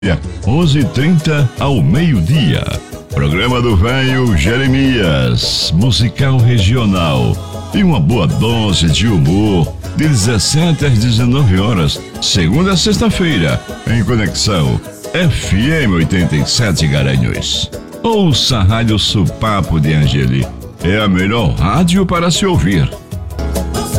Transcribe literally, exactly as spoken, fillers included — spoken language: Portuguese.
onze e trinta ao meio-dia. Programa do Velho Jeremias, musical regional e uma boa dose de humor, de dezessete às dezenove horas, segunda a sexta-feira, em conexão F M oitenta e sete Garanhuns. Ouça a Rádio Supapo de Angeli, é a melhor rádio para se ouvir.